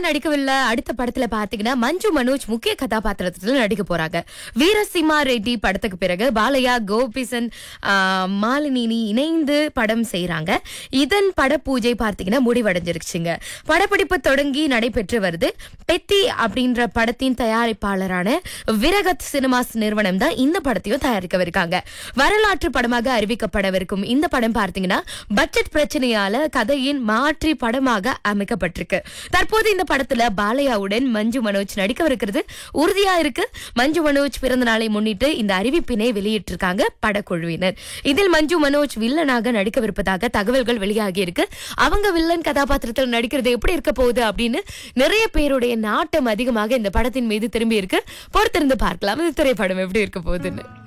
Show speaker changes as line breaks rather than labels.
நடிக்கவில்லை. அடுத்த படத்துல பாத்தீங்கன்னா மஞ்சு மனோஜ் முக்கிய கதாபாத்திரத்துல நடிக்க போறாங்க. வீரசிம்மா ரெட்டி படத்துக்கு பிறகு பாலையா, கோபிசன், மாலினி இணைந்து படம் செய்யறாங்க. இதன் பட பூஜை பார்த்தீங்கன்னா முடிவடைஞ்சிருச்சுங்க. படப்பிடிப்பு தொடங்கி நடைபெற்று வருது. பெத்தி அப்படின்ற படத்தின் தயாரிப்பாளரான விரகத் சினிமாஸ் நிறுவனம் தான் இந்த படத்தையும் தயாரிக்கவிருக்காங்க. வரலாற்று படமாக அறிவிக்கப்படவிருக்கும் இந்த படம் பார்த்தீங்கன்னா பட்ஜெட் பிரச்சனையால கதையின் மாற்றி படமாக அமைக்கப்பட்டிருக்கு. தற்போது இந்த படத்துல பாலையாவுடன் மஞ்சு மனோஜ் நடிக்கவிருக்கிறது உறுதியா இருக்கு. மஞ்சு மனோஜ் பிறந்த நாளை முன்னிட்டு இந்த அறிவிப்பினை வெளியிட்டிருக்காங்க படக்குழுவினர். இதில் மஞ்சு மனோஜ் வில்லனாக நடிக்கவிருப்பதாக தகவல்கள் வெளியாகி இருக்கு. அவங்க வில்லன் கதாபாத்திரத்தில் நடிக்கிறது எப்படி இருக்க போகுது அப்படின்னு நிறைய பேருடைய நாட்டம் அதிகமாக இந்த படத்தின் மீது திரும்பி இருக்கு. பொறுத்திருந்து பார்க்கலாம் இந்த திரைப்படம் எப்படி இருக்க போகுதுன்னு.